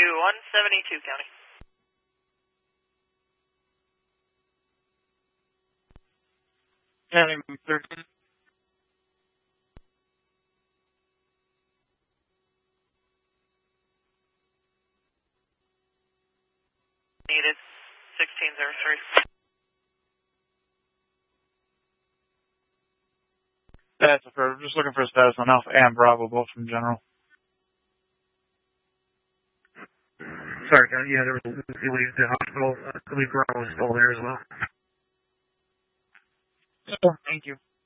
172 County. County 13. Needed 1603. That's affirmative. Just looking for a status on Alpha and Bravo, both from General. Sorry, yeah, there was a leave the hospital. I believe Bravo was still there as well. Oh, thank you.